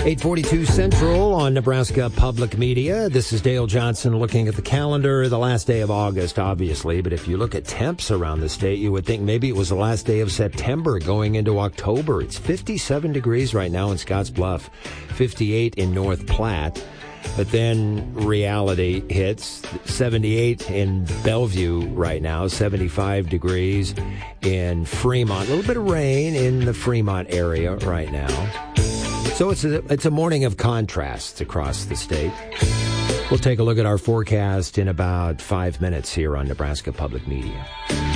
8:42 Central on Nebraska Public Media. This is Dale Johnson looking at the calendar. The last day of August, obviously, but if you look at temps around the state, you would think maybe it was the last day of September going into October. It's 57 degrees right now in Scottsbluff, 58 in North Platte. But then reality hits, 78 in Bellevue right now, 75 degrees in Fremont. A little bit of rain in the Fremont area right now. So it's a morning of contrasts across the state. We'll take a look at our forecast in about 5 minutes here on Nebraska Public Media.